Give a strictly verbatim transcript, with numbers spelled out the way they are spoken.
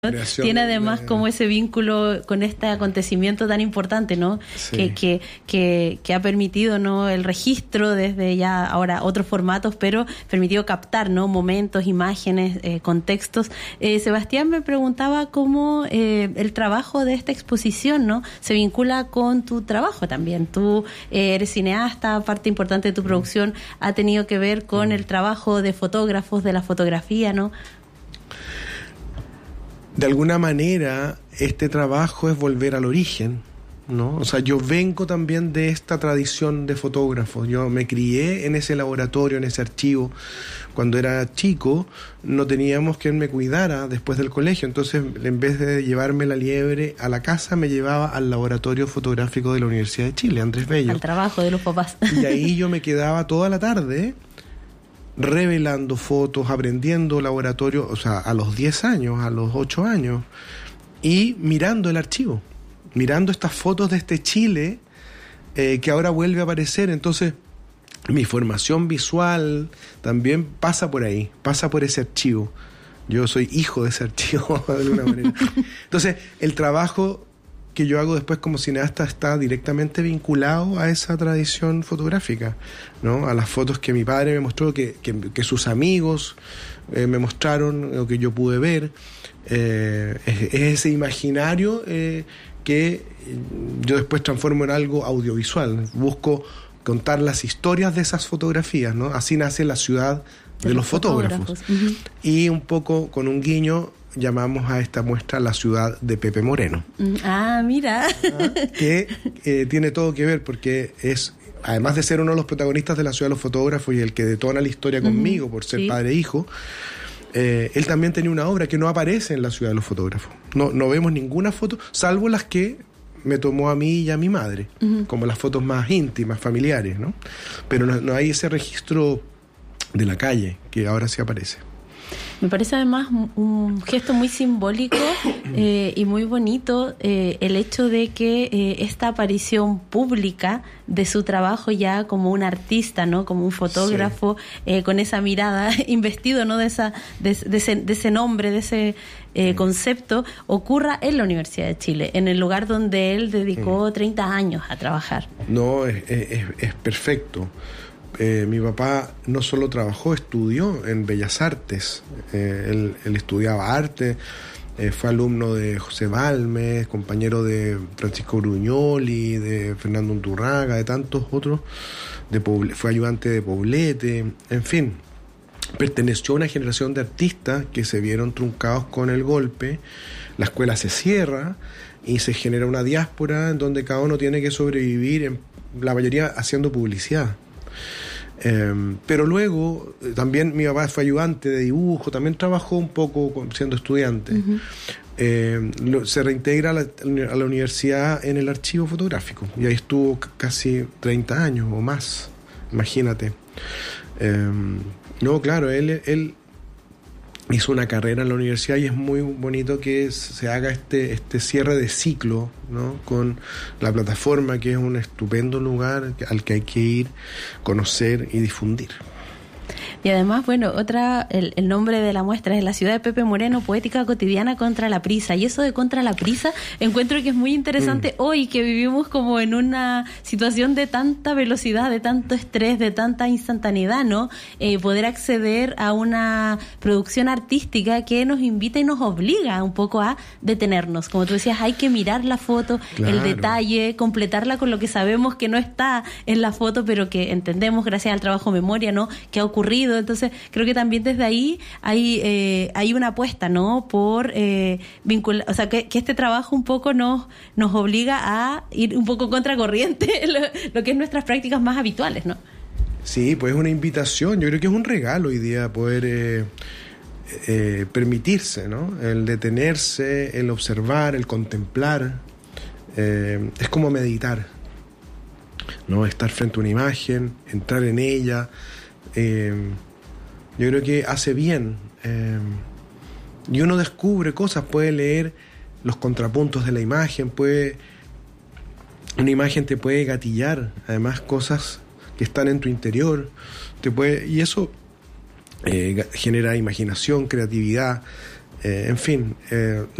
Tiene además de... como ese vínculo con este acontecimiento tan importante, ¿no? Sí. Que, que, que, que ha permitido, ¿no?, el registro desde ya ahora otros formatos, pero permitido captar, ¿no?, momentos, imágenes, eh, contextos. Eh, Sebastián me preguntaba cómo eh, el trabajo de esta exposición, ¿no?, se vincula con tu trabajo también. Tú eh, eres cineasta, parte importante de tu producción ha tenido que ver con el trabajo de fotógrafos, de la fotografía, ¿no? De alguna manera, este trabajo es volver al origen, ¿no? O sea, yo vengo también de esta tradición de fotógrafos. Yo me crié en ese laboratorio, en ese archivo. Cuando era chico, no teníamos quien me cuidara después del colegio. Entonces, en vez de llevarme la liebre a la casa, me llevaba al laboratorio fotográfico de la Universidad de Chile, Andrés Bello. Al trabajo de los papás. Y ahí yo me quedaba toda la tarde revelando fotos, aprendiendo laboratorio, o sea, a los diez años, a los ocho años, y mirando el archivo, mirando estas fotos de este Chile eh, que ahora vuelve a aparecer. Entonces, mi formación visual también pasa por ahí, pasa por ese archivo. Yo soy hijo de ese archivo, de alguna manera. Entonces, el trabajo que yo hago después como cineasta está directamente vinculado a esa tradición fotográfica, ¿no? A las fotos que mi padre me mostró, que, que, que sus amigos eh, me mostraron, o que yo pude ver. Eh, es, es ese imaginario eh, que yo después transformo en algo audiovisual. Busco contar las historias de esas fotografías, ¿no? Así nace la ciudad de, de los fotógrafos. fotógrafos. Uh-huh. Y un poco con un guiño llamamos a esta muestra la ciudad de Pepe Moreno. Ah, mira. Que eh, tiene todo que ver porque es, además de ser uno de los protagonistas de la ciudad de los fotógrafos y el que detona la historia conmigo, uh-huh, por ser sí. padre e hijo, eh, él también tenía una obra que no aparece en la ciudad de los fotógrafos. No, no vemos ninguna foto, salvo las que me tomó a mí y a mi madre, uh-huh, como las fotos más íntimas, familiares, ¿no? Pero no, no hay ese registro de la calle que ahora sí aparece. Me parece además un gesto muy simbólico eh, y muy bonito eh, el hecho de que eh, esta aparición pública de su trabajo ya como un artista, ¿no?, como un fotógrafo, sí. eh, con esa mirada, investido, ¿no?, de esa de, de, ese, de ese nombre, de ese eh, concepto, ocurra en la Universidad de Chile, en el lugar donde él dedicó sí. treinta años a trabajar. No, es, es, es perfecto. Eh, mi papá no solo trabajó, estudió en Bellas Artes. Eh, él, él estudiaba arte, eh, fue alumno de José Balmes, compañero de Francisco Bruñoli, de Fernando Unturraga, de tantos otros. De Poble, fue ayudante de Poblete, en fin. Perteneció a una generación de artistas que se vieron truncados con el golpe. La escuela se cierra y se genera una diáspora en donde cada uno tiene que sobrevivir, en la mayoría haciendo publicidad. Eh, pero luego eh, también mi papá fue ayudante de dibujo, también trabajó un poco con, siendo estudiante. Uh-huh. eh, lo, se reintegra a la, a la universidad en el archivo fotográfico y ahí estuvo c- casi treinta años o más, imagínate. Eh, no, claro, él, él hizo una carrera en la universidad y es muy bonito que se haga este, este cierre de ciclo, ¿no?, con la plataforma, que es un estupendo lugar al que hay que ir, conocer y difundir. Y además, bueno, otra, el, el nombre de la muestra es La ciudad de Pepe Moreno, poética cotidiana contra la prisa. Y eso de contra la prisa, encuentro que es muy interesante mm. hoy, que vivimos como en una situación de tanta velocidad, de tanto estrés, de tanta instantaneidad, ¿no? Eh, poder acceder a una producción artística que nos invita y nos obliga un poco a detenernos. Como tú decías, hay que mirar la foto, claro, el detalle, completarla con lo que sabemos que no está en la foto, pero que entendemos gracias al trabajo memoria, ¿no?, que ha ocurrido. Entonces creo que también desde ahí hay eh, hay una apuesta, ¿no?, por eh, vincular, o sea, que, que este trabajo un poco nos nos obliga a ir un poco contracorriente lo, lo que es nuestras prácticas más habituales, ¿no? Sí, pues es una invitación. Yo creo que es un regalo hoy día poder eh, eh, permitirse, ¿no?, el detenerse, el observar, el contemplar. Eh, es como meditar, ¿no?, estar frente a una imagen, entrar en ella. Eh, yo creo que hace bien, eh, y uno descubre cosas, puede leer los contrapuntos de la imagen, puede una imagen te puede gatillar además cosas que están en tu interior, te puede, y eso eh, genera imaginación, creatividad, Eh, en fin, eh,